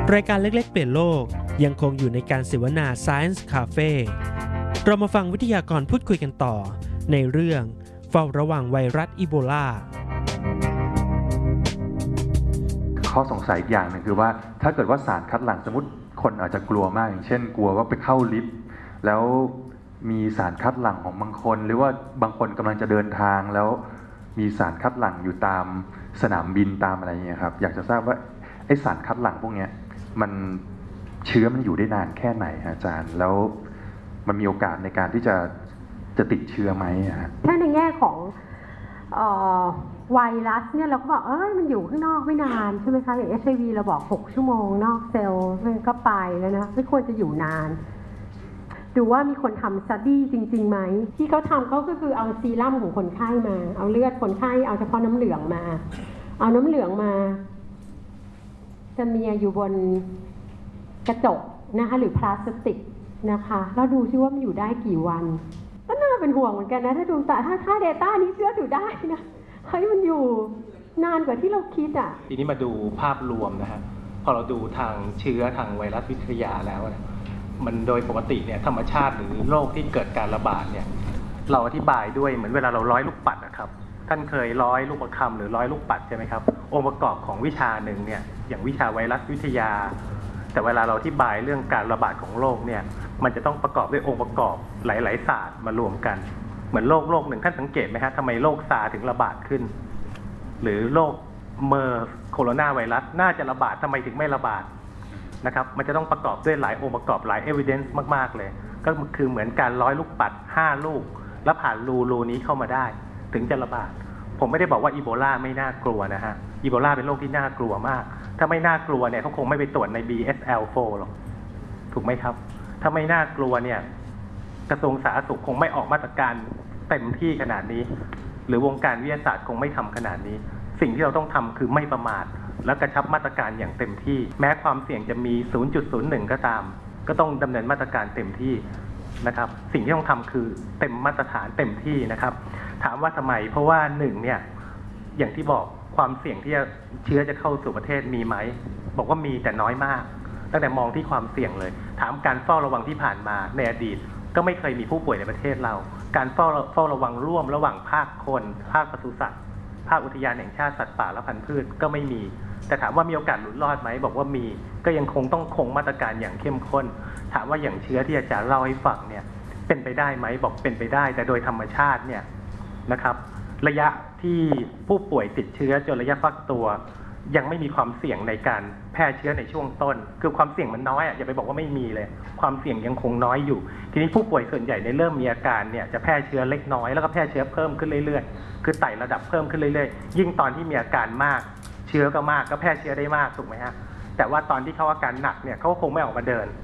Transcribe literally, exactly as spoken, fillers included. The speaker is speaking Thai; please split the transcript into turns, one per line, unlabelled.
รายการเล็กๆเปลี่ยนโลกยังคงอยู่ในการเสวนา Science Cafe เรามาฟังวิทยากรพูดคุยกันต่อในเรื่องเฝ้าระวังไวรัสอีโบลา
ข้อสงสัยอีกอย่างหนึ่งคือว่าถ้าเกิดว่าสารคัดหลั่งสมมติคนอาจจะกลัวมากอย่างเช่นกลัวว่าไปเข้าลิฟต์แล้วมีสารคัดหลั่งของบางคนหรือว่าบางคนกำลังจะเดินทางแล้วมีสารคัดหลั่งอยู่ตามสนามบินตามอะไรอย่างเงี้ยครับอยากจะทราบว่าไอสารคัดหลั่งพวกนี้มันเชื้อมันอยู่ได้นานแค่ไหนอาจารย์แล้วมันมีโอกาสในการที่จะจะติดเชื้อไหมฮะ
ถ้าในแง่ของไวรัสเนี่ยเราก็บอกเออมันอยู่ข้างนอกไม่นานใช่ไหมคะอย่าง เอช ไอ วี เราบอกหกชั่วโมงนอกเซลล์มันก็ไปแล้วนะไม่ควรจะอยู่นานดูว่ามีคนทำสตั๊ดดี้จริงๆไหมที่เขาทำเขาก็คือเอาซีรั่มของคนไข้มาเอาเลือดคนไข้เอาเฉพาะน้ำเหลืองมาเอาน้ำเหลืองมาจะมีอยู่บนกระจกนะคะหรือพลาสติกนะคะแล้วดูซิว่ามันอยู่ได้กี่วันก็น่าเป็นห่วงเหมือนกันนะถ้าดูแต่ถ้าค่า Data นี้เชื่อถือได้นะเฮ้ยมันอยู่นานกว่าที่เราคิดอ่ะ
ทีนี้มาดูภาพรวมนะฮะพอเราดูทางเชื้อทางไวรัสวิทยาแล้วมันโดยปกติเนี่ยธรรมชาติหรือโรคที่เกิดการระบาดเนี่ยเราอธิบายด้วยเหมือนเวลาเราร้อยลูกปัดนะครับท่านเคยร้อยลูกประคำหรือร้อยลูกปัดใช่ไหมครับองค์ประกอบของวิชาหนึ่งเนี่ยอย่างวิชาไวรัสวิทยาแต่เวลาเราอธิบายเรื่องการระบาดของโรคเนี่ยมันจะต้องประกอบด้วยองค์ประกอบหลายๆศาสตร์มารวมกันเหมือนโรคโรคหนึ่งท่านสังเกตไหมฮะทำไมโรคซาร์ถึงระบาดขึ้นหรือโรคเมอร์โคโรนาไวรัสน่าจะระบาดทำไมถึงไม่ระบาดนะครับมันจะต้องประกอบด้วยหลายองค์ประกอบหลาย evidence มากๆเลยก็คือเหมือนการร้อยลูกปัดห้าลูกแล้วผ่านรูรูนี้เข้ามาได้ถึงจะระบาดผมไม่ได้บอกว่าอีโบลาไม่น่ากลัวนะฮะอีโบลาเป็นโรคที่น่ากลัวมากถ้าไม่น่ากลัวเนี่ยเขาคงไม่ไปตรวจใน บี เอส แอล โฟร์ หรอกถูกไหมครับถ้าไม่น่ากลัวเนี่ยกระทรวงสาธารณสุขคงไม่ออกมาตรการเต็มที่ขนาดนี้หรือวงการวิทยาศาสตร์คงไม่ทำขนาดนี้สิ่งที่เราต้องทำคือไม่ประมาทและกระชับมาตรการอย่างเต็มที่แม้ความเสี่ยงจะมี ศูนย์จุดศูนย์หนึ่ง ก็ตามก็ต้องดำเนินมาตรการเต็มที่นะครับสิ่งที่ต้องทำคือเต็มมาตรฐานเต็มที่นะครับถามว่าทำไมเพราะว่าหนึ่งเนี่ยอย่างที่บอกความเสี่ยงที่เชื้อจะเข้าสู่ประเทศมีไหมบอกว่ามีแต่น้อยมากตั้งแต่มองที่ความเสี่ยงเลยถามการเฝ้าระวังที่ผ่านมาในอดีตก็ไม่เคยมีผู้ป่วยในประเทศเราการเฝ้าเฝ้าระวังร่วมระหว่างภาคคนภาคปศุสัตว์ภาคอุทยานแห่งชาติสัตว์ป่าและพันธุ์พืชก็ไม่มีแต่ถามว่ามีโอกาสหลุดรอดไหมบอกว่ามีก็ยังคงต้องคงมาตรการอย่างเข้มข้นถามว่าอย่างเชื้อที่อาจารย์เล่าให้ฟังเนี่ยเป็นไปได้ไหมบอกเป็นไปได้แต่โดยธรรมชาติเนี่ยนะครับระยะที่ผู้ป่วยติดเชื้อจนระยะฟักตัวยังไม่มีความเสี่ยงในการแพร่เชื้อในช่วงต้นคือความเสี่ยงมันน้อยอ่ะอย่าไปบอกว่าไม่มีเลยความเสี่ยงยังคงน้อยอยู่ทีนี้ผู้ป่วยส่วนใหญ่ในเริ่มมีอาการเนี่ยจะแพร่เชื้อเล็กน้อยแล้วก็แพร่เชื้อเพิ่มขึ้นเรื่อยๆคือไต่ระดับเพิ่มขึ้นเรื่อยๆยิ่งตอนที่มีอาการมากเชื้อก็มากก็แพร่เชื้อได้มากถูกไหมฮะแต่ว่าตอนที่เขาอาการหนักเนี่ยเขาคงไม่ออกมาเดิน